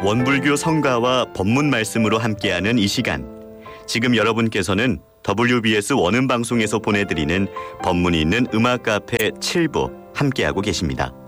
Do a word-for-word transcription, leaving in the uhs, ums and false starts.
원불교 성가와 법문 말씀으로 함께하는 이 시간. 지금 여러분께서는 더블유비에스 원음방송에서 보내드리는 법문이 있는 음악 카페 칠 부 함께하고 계십니다.